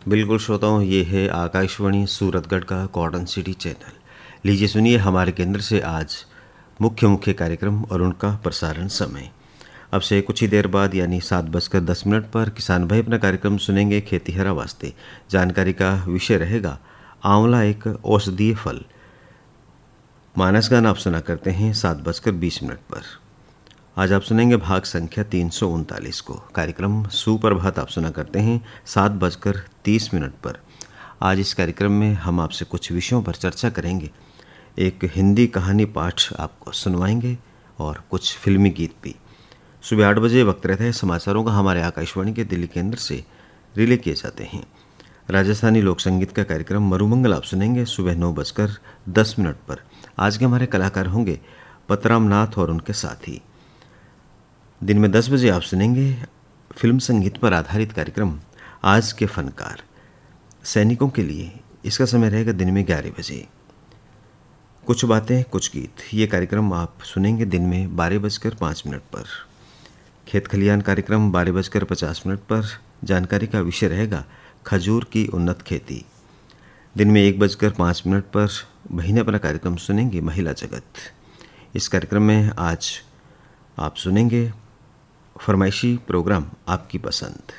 बिल्कुल श्रोताओं, ये है आकाशवाणी सूरतगढ़ का कॉटन सिटी चैनल। लीजिए सुनिए हमारे केंद्र से आज मुख्य मुख्य कार्यक्रम और उनका प्रसारण समय। अब से कुछ ही देर बाद यानी 7:10 पर किसान भाई अपना कार्यक्रम सुनेंगे खेतीहरा वास्ते। जानकारी का विषय रहेगा आंवला एक औषधीय फल। मानस गान आप सुना करते हैं 7:20 पर। आज आप सुनेंगे भाग संख्या 339 को। कार्यक्रम सुप्रभात आप सुना करते हैं 7:30 पर। आज इस कार्यक्रम में हम आपसे कुछ विषयों पर चर्चा करेंगे। एक हिंदी कहानी पाठ आपको सुनवाएंगे और कुछ फिल्मी गीत भी। सुबह 8 बजे वक्त रहता है समाचारों का हमारे आकाशवाणी के दिल्ली केंद्र से रिले किए जाते हैं। राजस्थानी लोक संगीत का कार्यक्रम मरुमंगल आप सुनेंगे सुबह 9:10 पर। आज के हमारे कलाकार होंगे पतराम नाथ और उनके साथी। दिन में 10 बजे आप सुनेंगे फिल्म संगीत पर आधारित कार्यक्रम आज के फनकार सैनिकों के लिए। इसका समय रहेगा दिन में 11 बजे। कुछ बातें कुछ गीत, ये कार्यक्रम आप सुनेंगे दिन में 12:05 पर। खेत खलियान कार्यक्रम 12:50 पर। जानकारी का विषय रहेगा खजूर की उन्नत खेती। दिन में 1:05 पर महीने अपना कार्यक्रम सुनेंगे महिला जगत। इस कार्यक्रम में आज आप सुनेंगे फरमाइशी प्रोग्राम आपकी पसंद।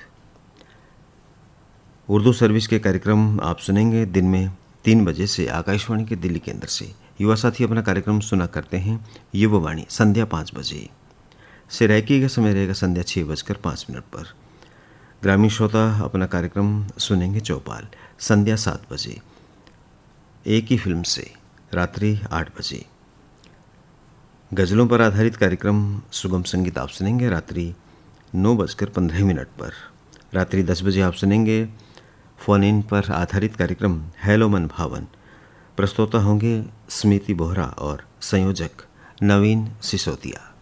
उर्दू सर्विस के कार्यक्रम आप सुनेंगे दिन में 3 बजे से आकाशवाणी के दिल्ली केंद्र से। युवा साथी अपना कार्यक्रम सुना करते हैं युववाणी संध्या 5 बजे से। रैकी का समय रहेगा संध्या 6:05 पर। ग्रामीण श्रोता अपना कार्यक्रम सुनेंगे चौपाल संध्या 7 बजे। एक ही फिल्म से रात्रि 8 बजे। गज़लों पर आधारित कार्यक्रम सुगम संगीत आप सुनेंगे रात्रि 9:15 पर। रात्रि 10 बजे आप सुनेंगे फ़ोन इन पर आधारित कार्यक्रम हेलो मन भावन। प्रस्तोता होंगे स्मृति बोहरा और संयोजक नवीन सिसोदिया।